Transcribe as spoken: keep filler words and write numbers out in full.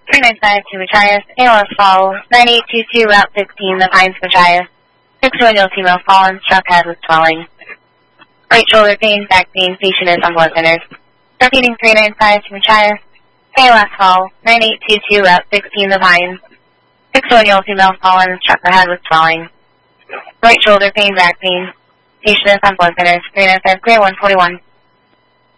three nine five to Machias, A L S Falls, nine eight two two, Route sixteen, The Pines, Machias. six one year old female fallen, struck head with swelling. Right shoulder pain, back pain, patient is on blood thinners. Repeating three nine five to Machias, A L S Falls, nine eight two two, Route sixteen, The Pines. six one year old female fallen, struck her head with swelling. Right shoulder pain, back pain, patient is on blood thinners. three nine five, clear one forty-one.